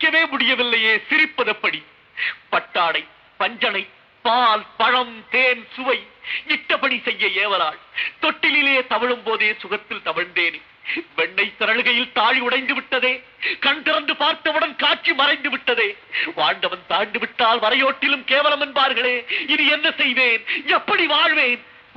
சிரிக்கவே முடியவில்லையே, சிரிப்பதப்படி? பட்டாடை, பஞ்சனை, பால், பழம், தேன், சுவை இட்டபடி செய்ய ஏவலாள். தொட்டிலே தவழும் போதே சுகத்தில் தவழ்ந்தேனே. வெண்ணெய் திரளுகையில் தாழி உடைந்து விட்டதே. கண் திறந்து பார்த்தவுடன் காட்சி மறைந்து விட்டதே. வாழ்ந்தவன் தாழ்ந்து விட்டால் வரையோட்டிலும் கேவலம் என்பார்களே. இனி என்ன செய்வேன்? எப்படி வாழ்வேன்?